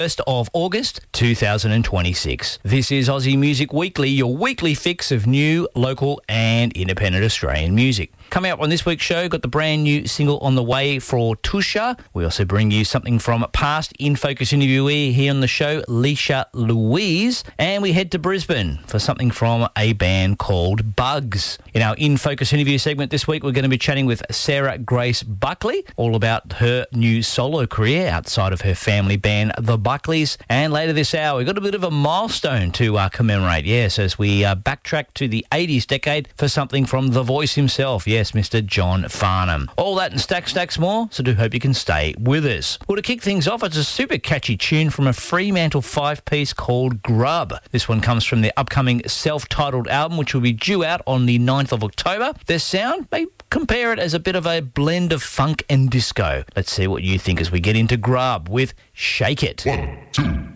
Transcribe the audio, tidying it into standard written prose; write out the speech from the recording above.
1st of August 2026. This is Aussie Music Weekly, your weekly fix of new, local and independent Australian music. Coming up on this week's show, got the brand new single on the way for Tusha. We also bring you something from past In Focus interviewee here on the show, Leisha Louise. And we head to Brisbane for something from a band called Bugs. In our In Focus interview segment this week, we're going to be chatting with Sarah Grace Buckley, all about her new solo career outside of her family band, The Buckleys. And later this hour, we've got a bit of a milestone to commemorate, yes, as we backtrack to the 80s decade for something from The Voice himself, yes, Mr. John Farnham. All that and stacks more, so do hope you can stay with us. Well, to kick things off, it's a super catchy tune from a Fremantle 5-piece called Grub. This one comes from their upcoming self-titled album, which will be due out on the 9th of October. Their sound, they compare it as a bit of a blend of funk and disco. Let's see what you think as we get into Grub with Shake It. 1, 2,